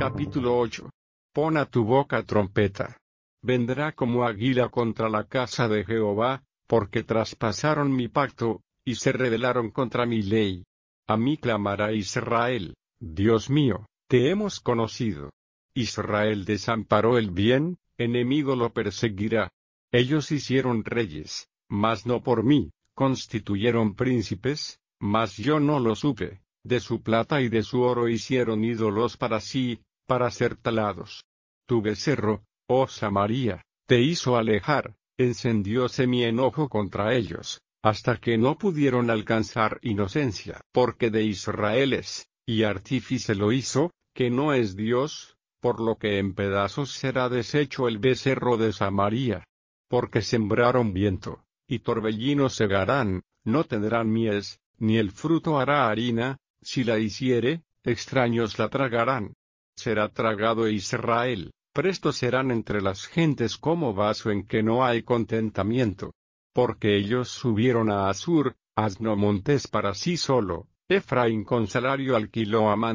Capítulo 8. Pon a tu boca trompeta. Vendrá como águila contra la casa de Jehová, porque traspasaron mi pacto, y se rebelaron contra mi ley. A mí clamará Israel: Dios mío, te hemos conocido. Israel desamparó el bien, enemigo lo perseguirá. Ellos hicieron reyes, mas no por mí, constituyeron príncipes, mas yo no lo supe. De su plata y de su oro hicieron ídolos para sí, para ser talados. Tu becerro, oh Samaria, te hizo alejar, encendióse mi enojo contra ellos, hasta que no pudieron alcanzar inocencia. Porque de Israel es, y artífice lo hizo, que no es Dios, por lo que en pedazos será deshecho el becerro de Samaria. Porque sembraron viento, y torbellino segarán, no tendrán mies, ni el fruto hará harina. Si la hiciere, extraños la tragarán. Será tragado Israel, presto serán entre las gentes como vaso en que no hay contentamiento. Porque ellos subieron a Asur, asno montés para sí solo, Efraín con salario alquiló a